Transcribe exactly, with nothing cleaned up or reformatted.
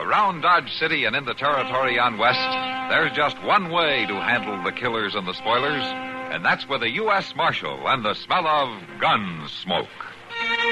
Around Dodge City and in the territory on West, there's just one way to handle the killers and the spoilers, and that's with a U S Marshal and the smell of gun smoke.